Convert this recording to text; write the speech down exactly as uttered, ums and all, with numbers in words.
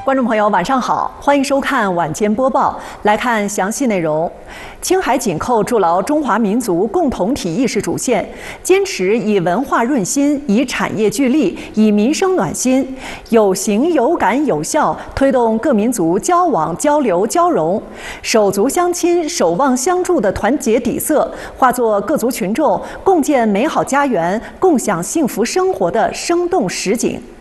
观众朋友，晚上好，欢迎收看晚间播报。来看详细内容。青海紧扣筑牢中华民族共同体意识主线，坚持以文化润心、以产业聚力、以民生暖心，有形有感有效推动各民族交往交流交融，手足相亲、守望相助的团结底色，化作各族群众共建美好家园、共享幸福生活的生动实景。